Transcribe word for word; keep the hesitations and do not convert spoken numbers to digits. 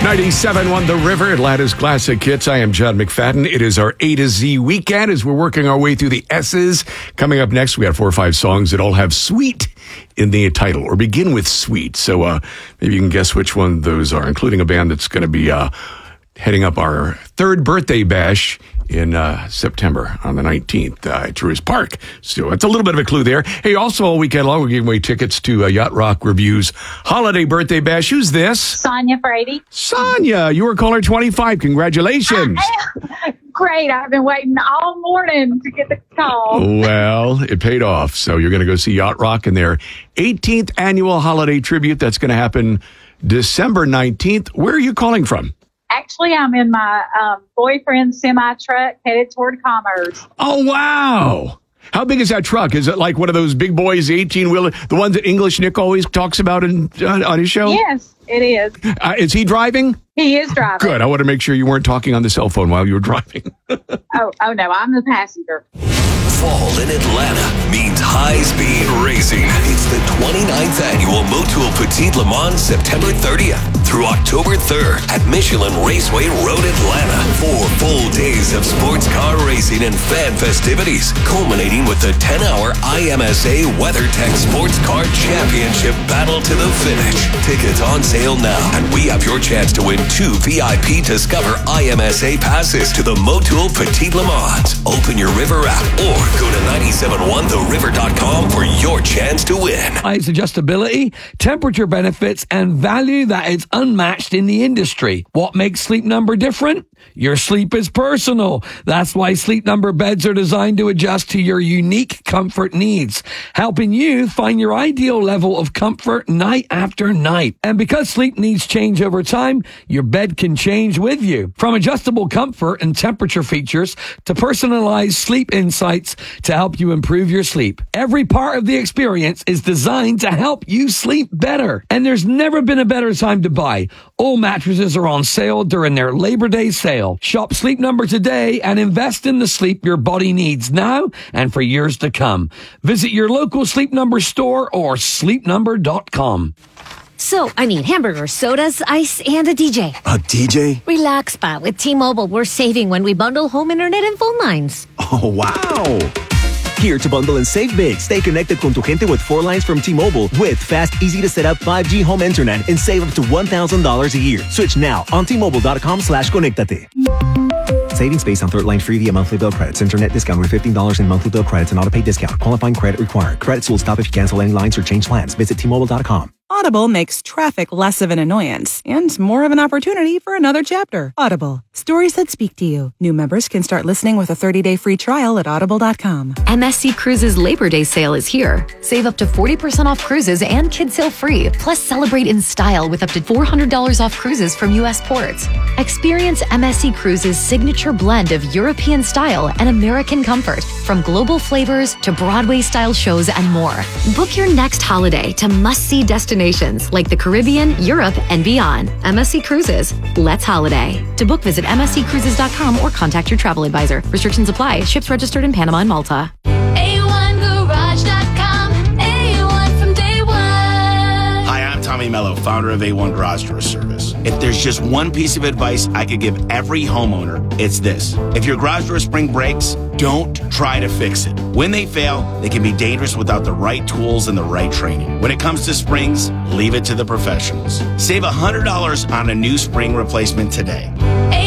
ninety-seven point one The River, Atlanta's classic hits. I am John McFadden. It is our A to Z weekend as we're working our way through the S's. Coming up next, we have four or five songs that all have sweet in the title or begin with sweet. So uh, maybe you can guess which one those are, including a band that's going to be uh, heading up our third birthday bash in uh, September on the nineteenth uh, at Truist Park. So it's a little bit of a clue there. Hey, also all weekend long, we're giving away tickets to uh, Yacht Rock Review's Holiday Birthday Bash. Who's this? Sonia Brady. Sonia, you were caller twenty-five. Congratulations. Great. I've been waiting all morning to get the call. Well, it paid off. So you're going to go see Yacht Rock in their eighteenth annual holiday tribute. That's going to happen December nineteenth. Where are you calling from? Actually, I'm in my um, boyfriend's semi-truck headed toward Commerce. Oh, wow. How big is that truck? Is it like one of those big boys, eighteen-wheeler, the ones that English Nick always talks about in, uh, on his show? Yes, it is. Uh, is he driving? He is driving. Good. I want to make sure you weren't talking on the cell phone while you were driving. oh, oh no, I'm the passenger. Fall in Atlanta means high-speed racing. It's the twenty-ninth annual Motul Petite Le Mans, September thirtieth through October third at Michelin Raceway Road, Atlanta. Four full days of sports car racing and fan festivities, culminating with the ten-hour I M S A WeatherTech Sports Car Championship battle to the finish. Tickets on sale now, and we have your chance to win two V I P Discover I M S A passes to the Motul Petite Le Mans. Open your River app or go to nine seven one the river dot com for your chance to win. Its adjustability, temperature benefits, and value that is unmatched in the industry. What makes Sleep Number different? Your sleep is personal. That's why Sleep Number beds are designed to adjust to your unique comfort needs, helping you find your ideal level of comfort night after night. And because sleep needs change over time, your bed can change with you. From adjustable comfort and temperature features to personalized sleep insights to help you improve your sleep. Every part of the experience is designed to help you sleep better. And there's never been a better time to buy. All mattresses are on sale during their Labor Day sale. Shop Sleep Number today and invest in the sleep your body needs now and for years to come. Visit your local Sleep Number store or sleep number dot com. So, I need hamburgers, sodas, ice, and a D J. A D J? Relax, Pa. With T-Mobile, we're saving when we bundle home internet and phone lines. Oh, wow. Here to bundle and save big. Stay connected con tu gente with four lines from T-Mobile with fast, easy-to-set-up five G home internet and save up to one thousand dollars a year. Switch now on T-Mobile.com slash conectate. Savings based on third line free via monthly bill credits. Internet discount with fifteen dollars in monthly bill credits and auto pay discount. Qualifying credit required. Credits will stop if you cancel any lines or change plans. Visit T Mobile dot com. Audible makes traffic less of an annoyance and more of an opportunity for another chapter. Audible. Stories that speak to you. New members can start listening with a thirty-day free trial at audible dot com. M S C Cruises Labor Day sale is here. Save up to forty percent off cruises and kids sail free. Plus celebrate in style with up to four hundred dollars off cruises from U S ports. Experience M S C Cruises' signature blend of European style and American comfort, from global flavors to Broadway-style shows and more. Book your next holiday to must-see destinations like the Caribbean, Europe, and beyond. M S C Cruises. Let's holiday. To book, visit M S C cruises dot com or contact your travel advisor. Restrictions apply. Ships registered in Panama and Malta. A one garage dot com. A one from day one. Hi, I'm Tommy Mello, founder of A one Garage Door Service. If there's just one piece of advice I could give every homeowner, it's this. If your garage door spring breaks, don't try to fix it. When they fail, they can be dangerous without the right tools and the right training. When it comes to springs, leave it to the professionals. Save one hundred dollars on a new spring replacement today. A